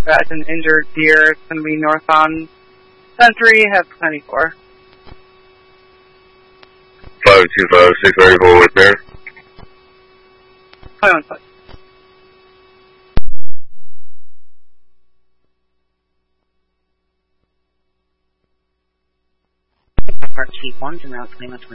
got an injured deer. It's going to be north on Century, have 94. 525, 634 with there. 21 foot. Park Chief 1 to Route 21.